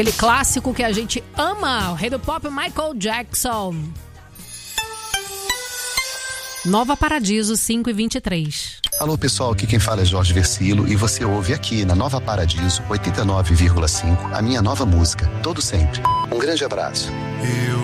aquele clássico que a gente ama, o rei do pop Michael Jackson. Nova Paradiso, 5h23. Alô pessoal, aqui quem fala é Jorge Versilo e você ouve aqui na Nova Paradiso 89,5 a minha nova música, Todo Sempre. Um grande abraço.